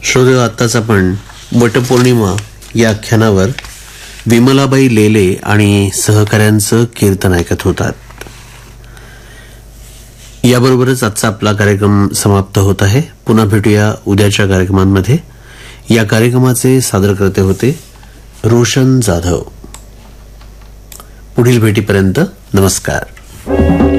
श्रोते, आत्ताच आपण वटपौर्णिमा या आख्यानावर विमलाबाई लेले आणि सहकाऱ्यांचं कीर्तन ऐकत होतात. याबरोबरच आजचा आपला कार्यक्रम समाप्त होत आहे. पुन्हा भेटूया उद्याच्या कार्यक्रमांमध्ये. या कार्यक्रमाचे सादरकर्ते होते रोशन जाधव. पुढील भेटीपर्यंत नमस्कार.